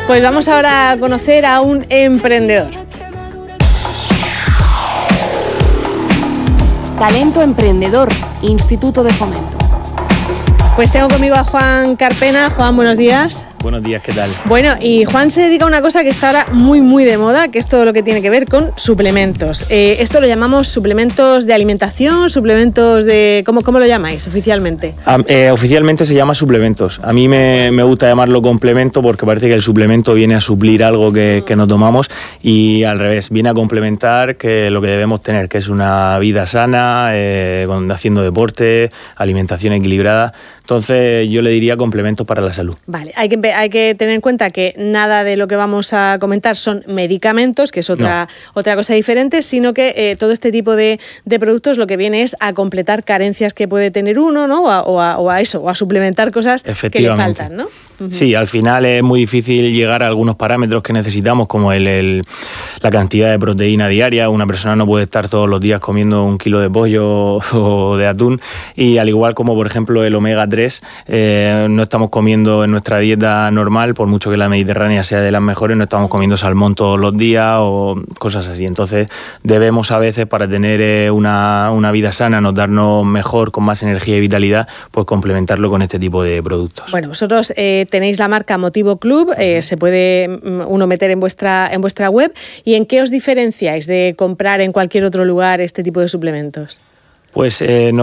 Pues vamos ahora a conocer a un emprendedor. Talento Emprendedor, Instituto de Fomento. Pues tengo conmigo a Juan Carpena. Juan, buenos días. Buenos días, ¿qué tal? Bueno, y Juan se dedica a una cosa que está ahora muy de moda, que es todo lo que tiene que ver con suplementos. Esto lo llamamos suplementos de alimentación, suplementos de... ¿Cómo lo llamáis oficialmente? Oficialmente se llama suplementos. A mí me gusta llamarlo complemento porque parece que el suplemento viene a suplir algo que nos tomamos y al revés, viene a complementar que lo que debemos tener, que es una vida sana, haciendo deporte, alimentación equilibrada. Entonces yo le diría complementos para la salud. Vale, hay que tener en cuenta que nada de lo que vamos a comentar son medicamentos, que es otra cosa diferente, sino que todo este tipo de productos lo que viene es a completar carencias que puede tener uno, ¿no? O a suplementar cosas que le faltan, ¿no? Uh-huh. Sí, al final es muy difícil llegar a algunos parámetros que necesitamos, como la cantidad de proteína diaria. Una persona no puede estar todos los días comiendo 1 kilo de pollo o de atún, y al igual como por ejemplo el omega 3, no estamos comiendo en nuestra dieta normal, por mucho que la mediterránea sea de las mejores, no estamos comiendo salmón todos los días o cosas así. Entonces debemos a veces, para tener una vida sana, notarnos mejor, con más energía y vitalidad, pues complementarlo con este tipo de productos. Bueno, vosotros tenéis la marca Motivo Club, se puede uno meter en vuestra web. ¿Y en qué os diferenciáis de comprar en cualquier otro lugar este tipo de suplementos? Pues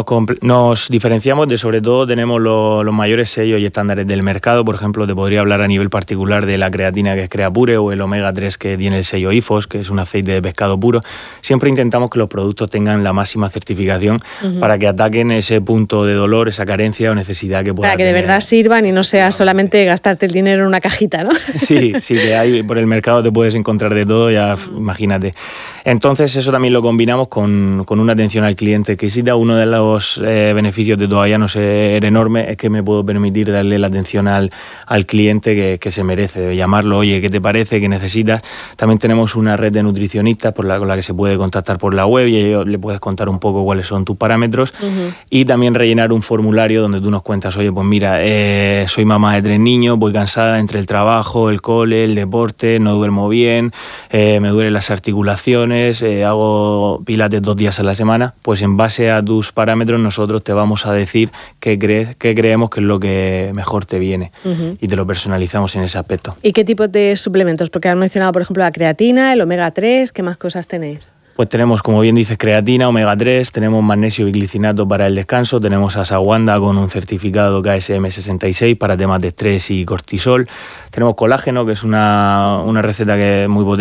nos diferenciamos de, sobre todo, tenemos los mayores sellos y estándares del mercado. Por ejemplo, te podría hablar a nivel particular de la creatina, que es Creapure, o el omega 3, que tiene el sello IFOS, que es un aceite de pescado puro. Siempre intentamos que los productos tengan la máxima certificación, uh-huh, para que ataquen ese punto de dolor, esa carencia o necesidad que pueda tener. Para que de verdad sirvan y no sea solamente gastarte el dinero en una cajita, ¿no? Sí, que hay por el mercado, te puedes encontrar de todo, ya imagínate. Entonces eso también lo combinamos con una atención al cliente que uno de los beneficios de todavía no ser enorme es que me puedo permitir darle la atención al cliente que se merece, llamarlo, oye, ¿qué te parece? ¿Qué necesitas? También tenemos una red de nutricionistas con la que se puede contactar por la web y le puedes contar un poco cuáles son tus parámetros, uh-huh, y también rellenar un formulario donde tú nos cuentas, oye, pues mira, soy mamá de 3 niños, voy cansada entre el trabajo, el cole, el deporte, no duermo bien, me duelen las articulaciones, hago pilates 2 días a la semana. Pues en base a tus parámetros nosotros te vamos a decir qué creemos que es lo que mejor te viene, uh-huh, y te lo personalizamos en ese aspecto. ¿Y qué tipo de suplementos? Porque han mencionado, por ejemplo, la creatina, el omega 3, ¿qué más cosas tenéis? Pues tenemos, como bien dices, creatina, omega 3, tenemos magnesio biglicinato para el descanso, tenemos ashwagandha con un certificado KSM 66 para temas de estrés y cortisol, tenemos colágeno, que es una receta que es muy potente,